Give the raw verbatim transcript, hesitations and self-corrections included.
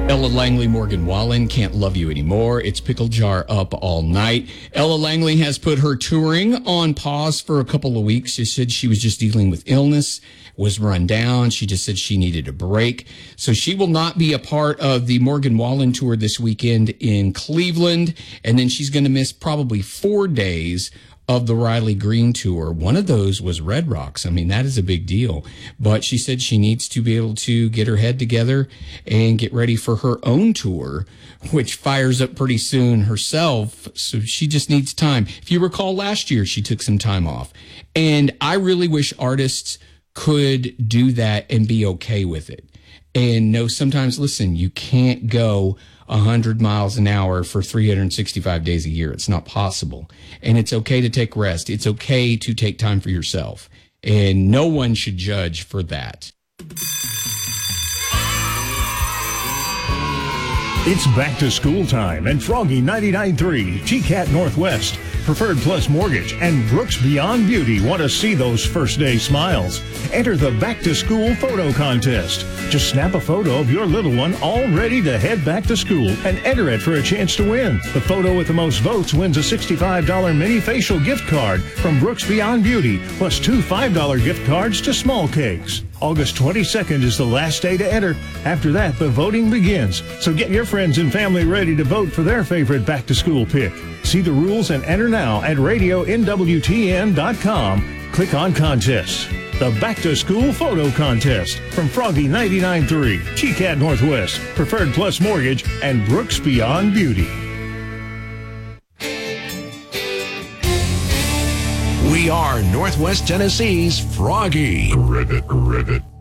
Ella Langley, Morgan Wallen, Can't Love You Anymore. It's Pickle Jar Up All Night. Ella Langley has put her touring on pause for a couple of weeks. She said she was just dealing with illness, was run down. She just said she needed a break. So she will not be a part of the Morgan Wallen tour this weekend in Cleveland. And then she's going to miss probably four days of the Riley Green tour. One of those was Red Rocks. I mean, that is a big deal. But she said she needs to be able to get her head together and get ready for her own tour, which fires up pretty soon herself. So she just needs time. If you recall, last year, she took some time off. And I really wish artists could do that and be okay with it. And know sometimes, listen, you can't go one hundred miles an hour for three hundred sixty-five days a year. It's not possible. And it's okay to take rest. It's okay to take time for yourself. And no one should judge for that. It's back to school time, and Froggy ninety-nine point three, T CAT Northwest, Preferred Plus Mortgage, and Brooks Beyond Beauty want to see those first day smiles. Enter the Back to School Photo Contest. Just snap a photo of your little one all ready to head back to school and enter it for a chance to win. The photo with the most votes wins a sixty-five dollars mini facial gift card from Brooks Beyond Beauty, plus two five dollars gift cards to Small Cakes. August twenty-second is the last day to enter. After that, the voting begins. So get your friends and family ready to vote for their favorite back-to-school pick. See the rules and enter now at radio N W T N dot com. Click on Contests. The Back-to-School Photo Contest from Froggy ninety-nine point three, T CAT Northwest, Preferred Plus Mortgage, and Brooks Beyond Beauty. We are Northwest Tennessee's Froggy. Ribbit, ribbit.